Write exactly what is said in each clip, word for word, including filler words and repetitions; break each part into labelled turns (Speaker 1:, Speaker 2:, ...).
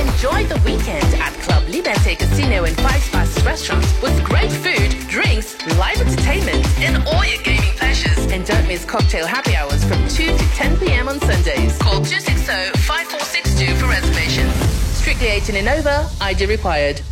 Speaker 1: Enjoy the weekend at Club Liberté Casino and Five Spices restaurants with great food, drinks, live entertainment, and all your gaming pleasures. And don't miss cocktail happy hours from two to ten p.m. on Sundays. Call two six zero, five four six two for reservations. Strictly eighteen and over, I D required.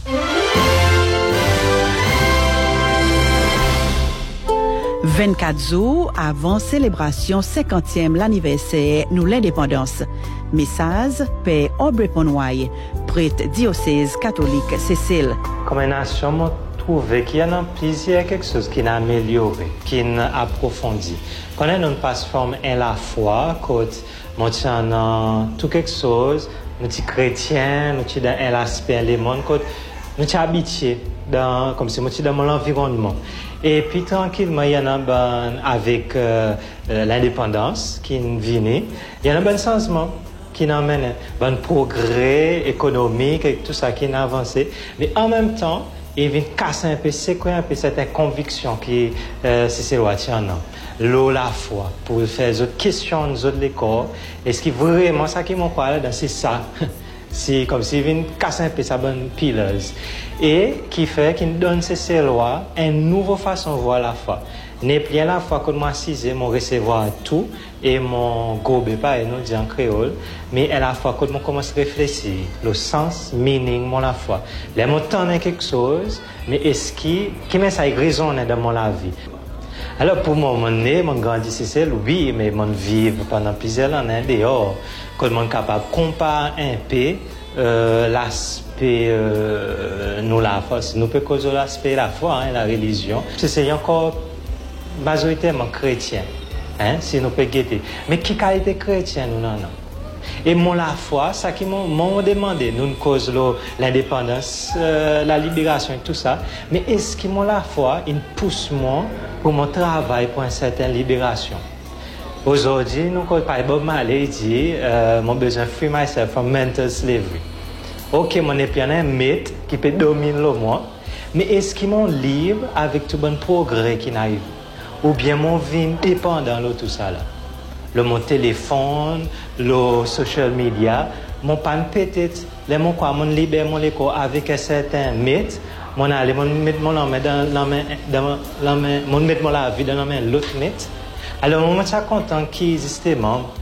Speaker 2: vingt-quatre jours avant célébration cinquantième l'anniversaire nous l'indépendance. Message Père Aubrey Ponouaille, prêtre diocèse catholique Cécile.
Speaker 3: Comme nation, moi trouvé qu'il y a un plaisir quelque chose qui n'a amélioré, qui n'a approfondi. Quand on passe forme en la foi, quand moi tiens tout quelque chose, nous sommes chrétiens, nous sommes dans l'aspect les mondes, quand nous sommes habitués dans comme si moi dans mon environnement. Et puis tranquillement, il y en a ben, avec euh, l'indépendance qui vient, il y a un bon changement qui amène un bon progrès économique et tout ça qui a avancé. Mais en même temps, il vient casser un peu, c'est quoi un peu cette conviction qui euh, c'est le tient l'eau la foi pour faire des questions de l'école. Est-ce que vraiment ça qui m'en parle dans c'est ça? C'est comme s'il vient casser un peu sa bonne pileuse. Et qui fait qu'il donne ces lois une nouvelle façon de voir la foi. N'est plus la foi que moi assisé, mon recevoir tout et mon gobe pas et nous dit en créole, mais à la fois que moi commence à réfléchir, le sens, meaning, mon la foi. Les mots tendent quelque chose, mais est-ce qui, qui met ça résonne dans mon la vie? Alors pour moi, mon né, mon grandi, c'est oui, mais mon vivre pendant plusieurs années dehors, que mon capable de comparer un peu euh, l'aspect euh, nous la foi, nous peut causer l'aspect la foi, hein, la religion. C'est encore majoritairement chrétien, hein, si nous peut guetter. Mais qui qualité chrétien nous non non. Et mon la foi, ça qui m'ont demandé, nous cause l'indépendance, euh, la libération et tout ça. Mais est-ce que mon la foi, il pousse moi pour mon travail pour une certaine libération? Aujourd'hui, nous quand par Bob Marley dit, euh, mon besoin free myself from mental slavery. Ok, mon épion un mythe qui peut dominer le moi, mais est-ce qu'il m'ont libre avec tout bon progrès qui n'arrive? Ou bien mon vie dépendant de tout ça là? Le mon téléphone, le social media, mon pan peut-être, les mon quoi, mon libère mon écho avec un certain mythe, mon aller, mon mettre mon main dans la main, dans la main, mon mettre mon la vie dans la main l'autre mythe. Alors, moi, je suis content qu'il existe,